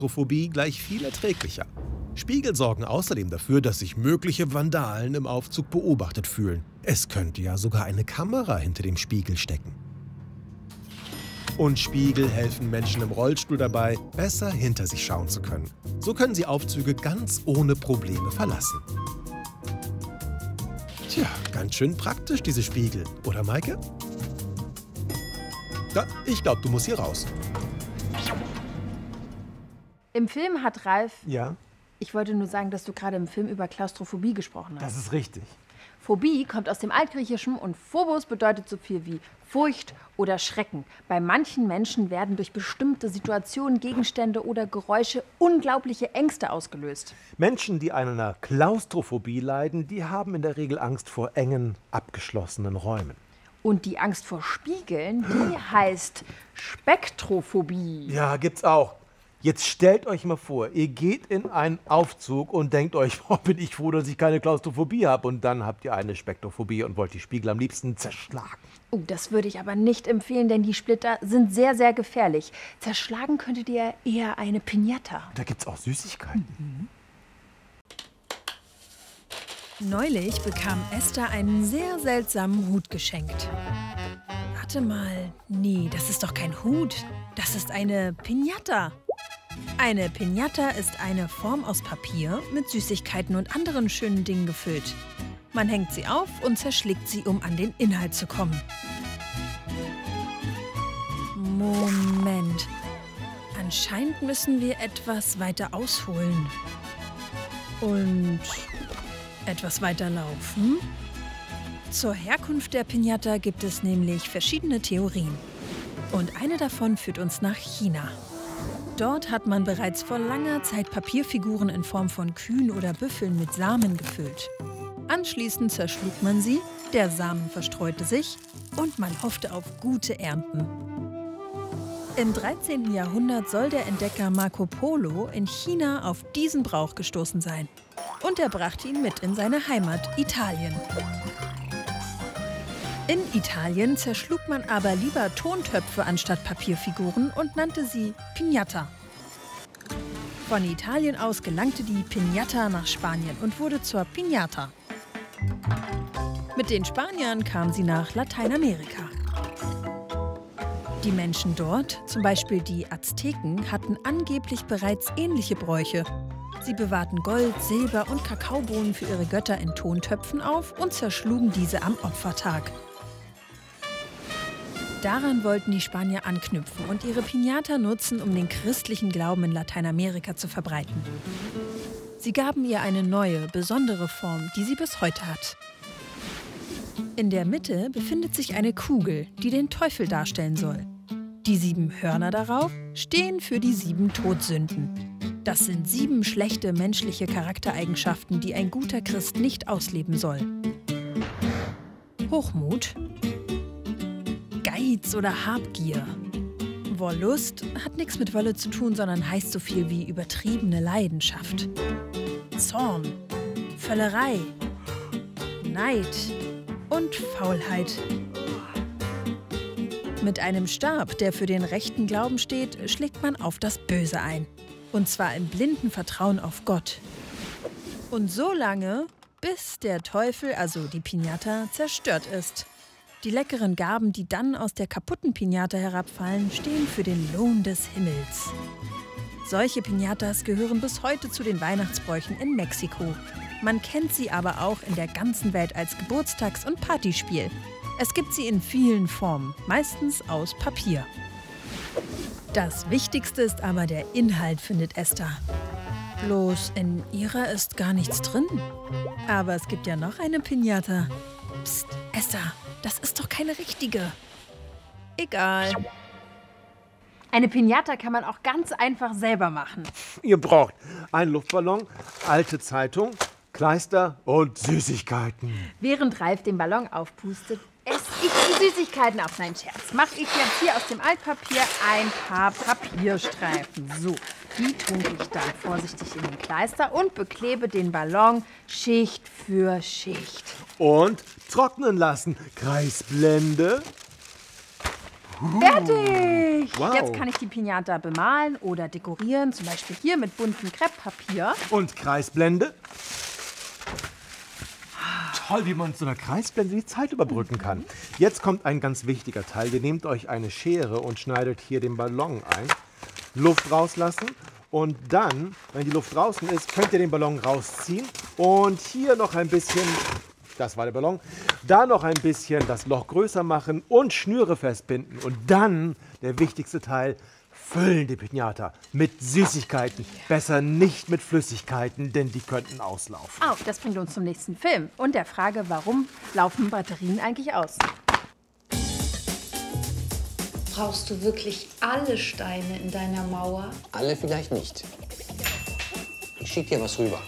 Klaustrophobie gleich viel erträglicher. Spiegel sorgen außerdem dafür, dass sich mögliche Vandalen im Aufzug beobachtet fühlen. Es könnte ja sogar eine Kamera hinter dem Spiegel stecken. Und Spiegel helfen Menschen im Rollstuhl dabei, besser hinter sich schauen zu können. So können sie Aufzüge ganz ohne Probleme verlassen. Tja, ganz schön praktisch, diese Spiegel. Oder, Maike? Ja, ich glaube, du musst hier raus. Im Film hat Ralf... Ja? Ich wollte nur sagen, dass du gerade im Film über Klaustrophobie gesprochen hast. Das ist richtig. Phobie kommt aus dem Altgriechischen und Phobos bedeutet so viel wie Furcht oder Schrecken. Bei manchen Menschen werden durch bestimmte Situationen, Gegenstände oder Geräusche unglaubliche Ängste ausgelöst. Menschen, die an einer Klaustrophobie leiden, die haben in der Regel Angst vor engen, abgeschlossenen Räumen. Und die Angst vor Spiegeln, die heißt Spektrophobie. Ja, gibt's auch. Jetzt stellt euch mal vor, ihr geht in einen Aufzug und denkt euch, bin ich froh, dass ich keine Klaustrophobie habe. Und dann habt ihr eine Spektrophobie und wollt die Spiegel am liebsten zerschlagen. Oh, das würde ich aber nicht empfehlen, denn die Splitter sind sehr, sehr gefährlich. Zerschlagen könntet ihr eher eine Piñata. Da gibt's auch Süßigkeiten. Neulich bekam Esther einen sehr seltsamen Hut geschenkt. Warte mal, nee, das ist doch kein Hut. Das ist eine Piñata. Eine Piñata ist eine Form aus Papier mit Süßigkeiten und anderen schönen Dingen gefüllt. Man hängt sie auf und zerschlägt sie, um an den Inhalt zu kommen. Moment. Anscheinend müssen wir etwas weiter ausholen. Und etwas weiter laufen. Zur Herkunft der Piñata gibt es nämlich verschiedene Theorien. Und eine davon führt uns nach China. Dort hat man bereits vor langer Zeit Papierfiguren in Form von Kühen oder Büffeln mit Samen gefüllt. Anschließend zerschlug man sie, der Samen verstreute sich und man hoffte auf gute Ernten. Im 13. Jahrhundert soll der Entdecker Marco Polo in China auf diesen Brauch gestoßen sein. Und er brachte ihn mit in seine Heimat Italien. In Italien zerschlug man aber lieber Tontöpfe anstatt Papierfiguren und nannte sie Piñata. Von Italien aus gelangte die Piñata nach Spanien und wurde zur Piñata. Mit den Spaniern kam sie nach Lateinamerika. Die Menschen dort, zum Beispiel die Azteken, hatten angeblich bereits ähnliche Bräuche. Sie bewahrten Gold, Silber und Kakaobohnen für ihre Götter in Tontöpfen auf und zerschlugen diese am Opfertag. Daran wollten die Spanier anknüpfen und ihre Piñata nutzen, um den christlichen Glauben in Lateinamerika zu verbreiten. Sie gaben ihr eine neue, besondere Form, die sie bis heute hat. In der Mitte befindet sich eine Kugel, die den Teufel darstellen soll. Die 7 Hörner darauf stehen für die 7 Todsünden. Das sind 7 schlechte menschliche Charaktereigenschaften, die ein guter Christ nicht ausleben soll. Hochmut, Geiz oder Habgier. Wollust hat nichts mit Wolle zu tun, sondern heißt so viel wie übertriebene Leidenschaft. Zorn, Völlerei, Neid und Faulheit. Mit einem Stab, der für den rechten Glauben steht, schlägt man auf das Böse ein. Und zwar im blinden Vertrauen auf Gott. Und so lange, bis der Teufel, also die Piñata, zerstört ist. Die leckeren Gaben, die dann aus der kaputten Piñata herabfallen, stehen für den Lohn des Himmels. Solche Piñatas gehören bis heute zu den Weihnachtsbräuchen in Mexiko. Man kennt sie aber auch in der ganzen Welt als Geburtstags- und Partyspiel. Es gibt sie in vielen Formen, meistens aus Papier. Das Wichtigste ist aber der Inhalt, findet Esther. Bloß in ihrer ist gar nichts drin. Aber es gibt ja noch eine Piñata. Psst, Esther, das ist doch keine richtige. Egal. Eine Piñata kann man auch ganz einfach selber machen. Ihr braucht einen Luftballon, alte Zeitung, Kleister und Süßigkeiten. Während Ralf den Ballon aufpustet, esse ich die Süßigkeiten auf. Nein, Scherz. Mache ich jetzt hier aus dem Altpapier ein paar Papierstreifen. So, die tunke ich dann vorsichtig in den Kleister und beklebe den Ballon Schicht für Schicht. Und trocknen lassen. Kreisblende. Fertig! Wow. Jetzt kann ich die Pinata bemalen oder dekorieren, zum Beispiel hier mit buntem Krepppapier. Und Kreisblende. Toll, wie man mit so einer Kreisblende die Zeit überbrücken kann. Jetzt kommt ein ganz wichtiger Teil. Ihr nehmt euch eine Schere und schneidet hier den Ballon ein. Luft rauslassen. Und dann, wenn die Luft draußen ist, könnt ihr den Ballon rausziehen. Und hier noch ein bisschen, das war der Ballon, da noch ein bisschen das Loch größer machen und Schnüre festbinden. Und dann, der wichtigste Teil, füllen die Pinata mit Süßigkeiten. Besser nicht mit Flüssigkeiten, denn die könnten auslaufen. Oh, das bringt uns zum nächsten Film und der Frage, warum laufen Batterien eigentlich aus? Brauchst du wirklich alle Steine in deiner Mauer? Alle vielleicht nicht. Ich schicke dir was rüber.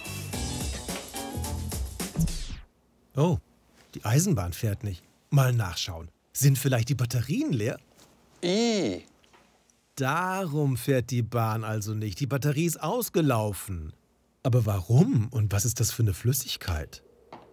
Oh, die Eisenbahn fährt nicht. Mal nachschauen. Sind vielleicht die Batterien leer? Ih, Darum fährt die Bahn also nicht. Die Batterie ist ausgelaufen. Aber warum? Und was ist das für eine Flüssigkeit?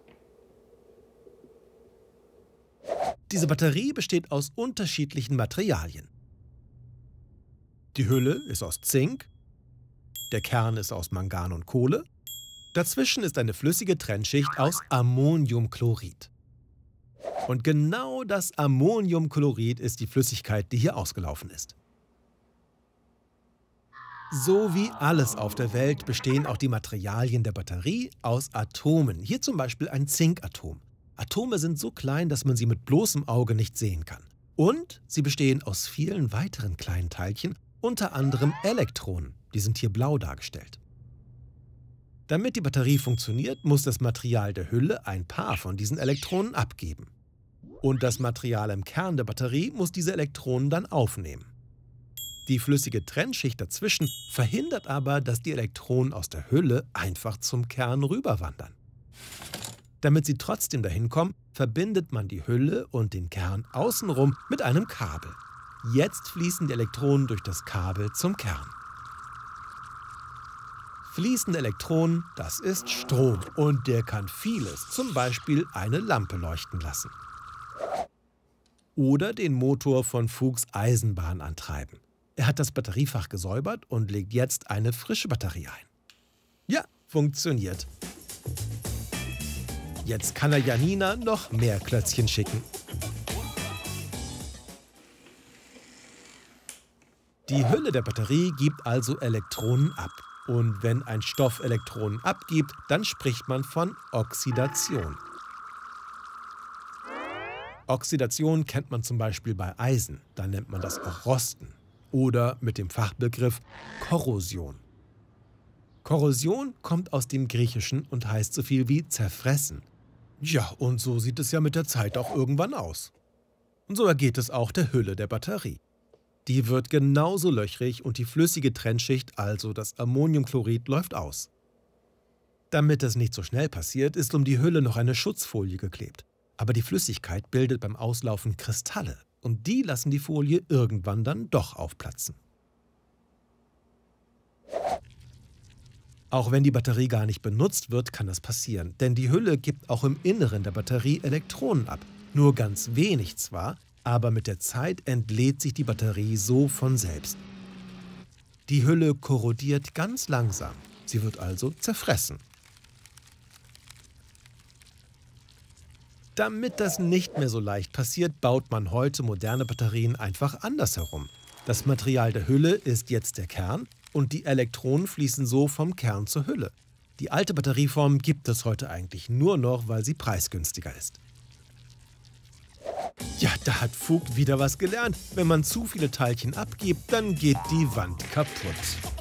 Diese Batterie besteht aus unterschiedlichen Materialien. Die Hülle ist aus Zink, der Kern ist aus Mangan und Kohle, dazwischen ist eine flüssige Trennschicht aus Ammoniumchlorid. Und genau das Ammoniumchlorid ist die Flüssigkeit, die hier ausgelaufen ist. So wie alles auf der Welt bestehen auch die Materialien der Batterie aus Atomen. Hier zum Beispiel ein Zinkatom. Atome sind so klein, dass man sie mit bloßem Auge nicht sehen kann. Und sie bestehen aus vielen weiteren kleinen Teilchen, unter anderem Elektronen. Die sind hier blau dargestellt. Damit die Batterie funktioniert, muss das Material der Hülle ein paar von diesen Elektronen abgeben. Und das Material im Kern der Batterie muss diese Elektronen dann aufnehmen. Die flüssige Trennschicht dazwischen verhindert aber, dass die Elektronen aus der Hülle einfach zum Kern rüberwandern. Damit sie trotzdem dahin kommen, verbindet man die Hülle und den Kern außenrum mit einem Kabel. Jetzt fließen die Elektronen durch das Kabel zum Kern. Fließende Elektronen, das ist Strom und der kann vieles, zum Beispiel eine Lampe leuchten lassen. Oder den Motor von Fuchs Eisenbahn antreiben. Er hat das Batteriefach gesäubert und legt jetzt eine frische Batterie ein. Ja, funktioniert. Jetzt kann er Janina noch mehr Klötzchen schicken. Die Hülle der Batterie gibt also Elektronen ab. Und wenn ein Stoff Elektronen abgibt, dann spricht man von Oxidation. Oxidation kennt man zum Beispiel bei Eisen, dann nennt man das auch Rosten. Oder mit dem Fachbegriff Korrosion. Korrosion kommt aus dem Griechischen und heißt so viel wie zerfressen. Ja, und so sieht es ja mit der Zeit auch irgendwann aus. Und so ergeht es auch der Hülle der Batterie. Die wird genauso löchrig und die flüssige Trennschicht, also das Ammoniumchlorid, läuft aus. Damit das nicht so schnell passiert, ist um die Hülle noch eine Schutzfolie geklebt. Aber die Flüssigkeit bildet beim Auslaufen Kristalle. Und die lassen die Folie irgendwann dann doch aufplatzen. Auch wenn die Batterie gar nicht benutzt wird, kann das passieren. Denn die Hülle gibt auch im Inneren der Batterie Elektronen ab. Nur ganz wenig zwar, aber mit der Zeit entlädt sich die Batterie so von selbst. Die Hülle korrodiert ganz langsam. Sie wird also zerfressen. Damit das nicht mehr so leicht passiert, baut man heute moderne Batterien einfach anders herum. Das Material der Hülle ist jetzt der Kern und die Elektronen fließen so vom Kern zur Hülle. Die alte Batterieform gibt es heute eigentlich nur noch, weil sie preisgünstiger ist. Ja, da hat Vogt wieder was gelernt. Wenn man zu viele Teilchen abgibt, dann geht die Wand kaputt.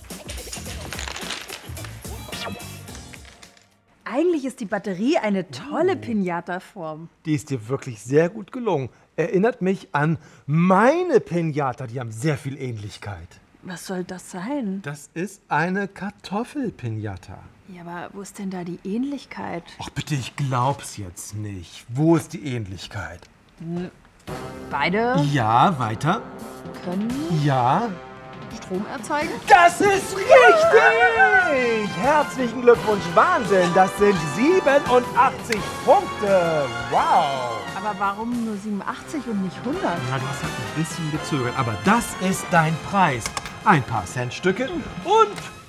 Eigentlich ist die Batterie eine tolle Pinata-Form. Die ist dir wirklich sehr gut gelungen. Erinnert mich an meine Pinata. Die haben sehr viel Ähnlichkeit. Was soll das sein? Das ist eine Kartoffelpinata. Ja, aber wo ist denn da die Ähnlichkeit? Ach bitte, ich glaub's jetzt nicht. Wo ist die Ähnlichkeit? Beide Ja, weiter. können Ja. Strom erzeugen? Das ist richtig! Herzlichen Glückwunsch, Wahnsinn, das sind 87 Punkte. Wow. Aber warum nur 87 und nicht 100? Na, du hast halt ein bisschen gezögert, aber das ist dein Preis. Ein paar Centstücke und